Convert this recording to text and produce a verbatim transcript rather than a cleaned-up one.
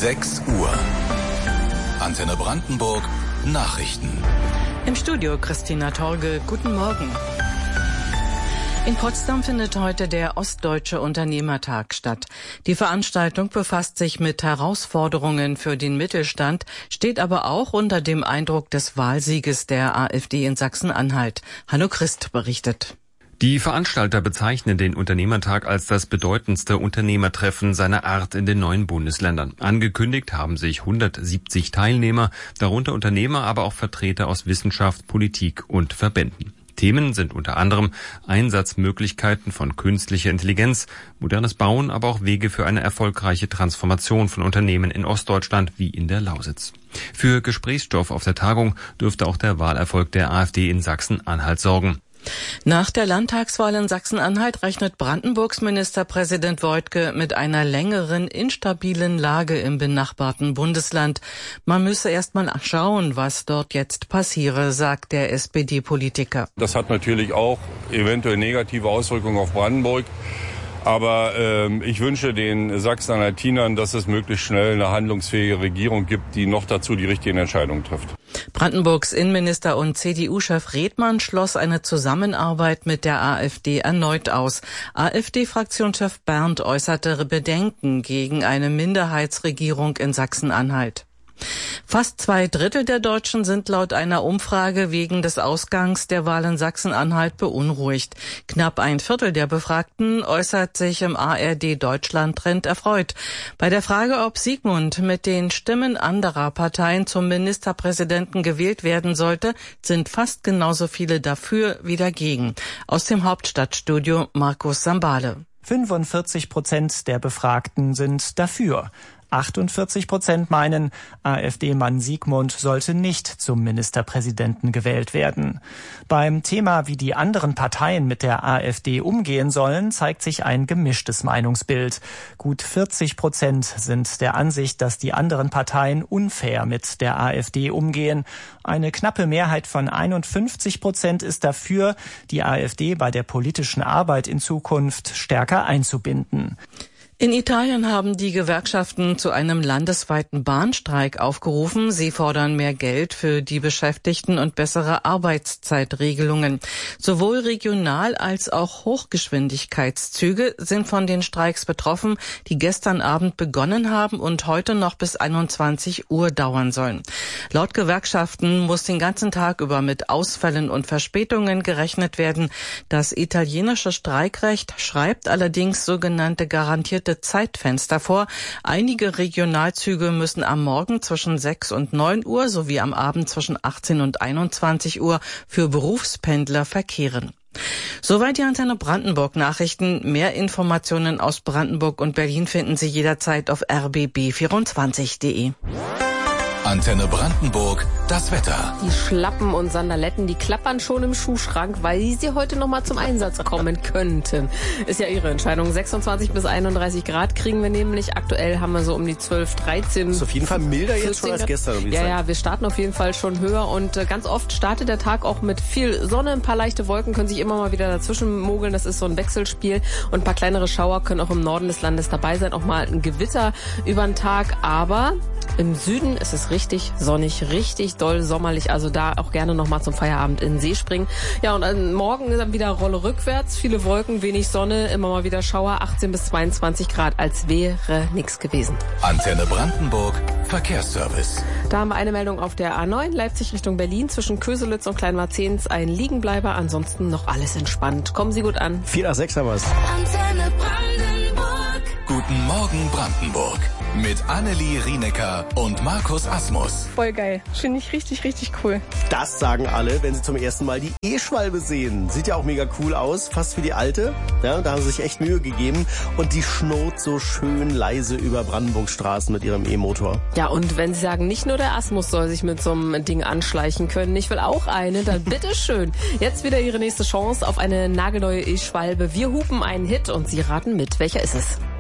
sechs Uhr. Antenne Brandenburg Nachrichten. Im Studio Christina Torge. Guten Morgen. In Potsdam findet heute der Ostdeutsche Unternehmertag statt. Die Veranstaltung befasst sich mit Herausforderungen für den Mittelstand, steht aber auch unter dem Eindruck des Wahlsieges der AfD in Sachsen-Anhalt. Hanno Christ berichtet. Die Veranstalter bezeichnen den Unternehmertag als das bedeutendste Unternehmertreffen seiner Art in den neuen Bundesländern. Angekündigt haben sich hundertsiebzig Teilnehmer, darunter Unternehmer, aber auch Vertreter aus Wissenschaft, Politik und Verbänden. Themen sind unter anderem Einsatzmöglichkeiten von künstlicher Intelligenz, modernes Bauen, aber auch Wege für eine erfolgreiche Transformation von Unternehmen in Ostdeutschland wie in der Lausitz. Für Gesprächsstoff auf der Tagung dürfte auch der Wahlerfolg der AfD in Sachsen-Anhalt sorgen. Nach der Landtagswahl in Sachsen-Anhalt rechnet Brandenburgs Ministerpräsident Woidke mit einer längeren instabilen Lage im benachbarten Bundesland. Man müsse erst mal schauen, was dort jetzt passiere, sagt der S P D-Politiker. Das hat natürlich auch eventuell negative Auswirkungen auf Brandenburg. Aber ähm, ich wünsche den Sachsen-Anhaltinern, dass es möglichst schnell eine handlungsfähige Regierung gibt, die noch dazu die richtigen Entscheidungen trifft. Brandenburgs Innenminister und C D U-Chef Redmann schloss eine Zusammenarbeit mit der AfD erneut aus. AfD-Fraktionschef Berndt äußerte Bedenken gegen eine Minderheitsregierung in Sachsen-Anhalt. Fast zwei Drittel der Deutschen sind laut einer Umfrage wegen des Ausgangs der Wahl in Sachsen-Anhalt beunruhigt. Knapp ein Viertel der Befragten äußert sich im A R D-Deutschland-Trend erfreut. Bei der Frage, ob Sigmund mit den Stimmen anderer Parteien zum Ministerpräsidenten gewählt werden sollte, sind fast genauso viele dafür wie dagegen. Aus dem Hauptstadtstudio Markus Sambale. fünfundvierzig Prozent der Befragten sind dafür. achtundvierzig Prozent meinen, AfD-Mann Sigmund sollte nicht zum Ministerpräsidenten gewählt werden. Beim Thema, wie die anderen Parteien mit der AfD umgehen sollen, zeigt sich ein gemischtes Meinungsbild. Gut vierzig Prozent sind der Ansicht, dass die anderen Parteien unfair mit der AfD umgehen. Eine knappe Mehrheit von einundfünfzig Prozent ist dafür, die AfD bei der politischen Arbeit in Zukunft stärker einzubinden. In Italien haben die Gewerkschaften zu einem landesweiten Bahnstreik aufgerufen. Sie fordern mehr Geld für die Beschäftigten und bessere Arbeitszeitregelungen. Sowohl Regional- als auch Hochgeschwindigkeitszüge sind von den Streiks betroffen, die gestern Abend begonnen haben und heute noch bis einundzwanzig Uhr dauern sollen. Laut Gewerkschaften muss den ganzen Tag über mit Ausfällen und Verspätungen gerechnet werden. Das italienische Streikrecht schreibt allerdings sogenannte garantierte Zeitfenster vor. Einige Regionalzüge müssen am Morgen zwischen sechs und neun Uhr sowie am Abend zwischen achtzehn und einundzwanzig Uhr für Berufspendler verkehren. Soweit die Antenne Brandenburg Nachrichten. Mehr Informationen aus Brandenburg und Berlin finden Sie jederzeit auf r b b vierundzwanzig punkt de. Antenne Brandenburg, das Wetter. Die Schlappen und Sandaletten, die klappern schon im Schuhschrank, weil sie heute noch mal zum Einsatz kommen könnten. Ist ja Ihre Entscheidung. sechsundzwanzig bis einunddreißig Grad kriegen wir nämlich. Aktuell haben wir so um die zwölf, dreizehn. Das ist auf jeden Fall milder jetzt schon als gestern. Um die ja, Zeit. ja, wir starten auf jeden Fall schon höher und ganz oft startet der Tag auch mit viel Sonne. Ein paar leichte Wolken können sich immer mal wieder dazwischen mogeln. Das ist so ein Wechselspiel und ein paar kleinere Schauer können auch im Norden des Landes dabei sein. Auch mal ein Gewitter über den Tag, aber im Süden ist es richtig sonnig, richtig doll sommerlich, also da auch gerne nochmal zum Feierabend in den See springen. Ja, und am Morgen ist dann wieder Rolle rückwärts, viele Wolken, wenig Sonne, immer mal wieder Schauer, achtzehn bis zweiundzwanzig Grad, als wäre nichts gewesen. Antenne Brandenburg, Verkehrsservice. Da haben wir eine Meldung auf der A neun, Leipzig Richtung Berlin, zwischen Köselitz und Kleinmarzens, ein Liegenbleiber, ansonsten noch alles entspannt. Kommen Sie gut an. vier nach sechs haben wir es. Antenne Brandenburg. Guten Morgen Brandenburg. Mit Annelie Rienecker und Markus Asmus. Voll geil. Finde ich richtig, richtig cool. Das sagen alle, wenn sie zum ersten Mal die E-Schwalbe sehen. Sieht ja auch mega cool aus, fast wie die alte. Ja, da haben sie sich echt Mühe gegeben. Und die schnurrt so schön leise über Brandenburgs Straßen mit ihrem E-Motor. Ja, und wenn Sie sagen, nicht nur der Asmus soll sich mit so einem Ding anschleichen können, ich will auch eine, dann bitteschön. Jetzt wieder Ihre nächste Chance auf eine nagelneue E-Schwalbe. Wir hupen einen Hit und Sie raten mit. Welcher ist es?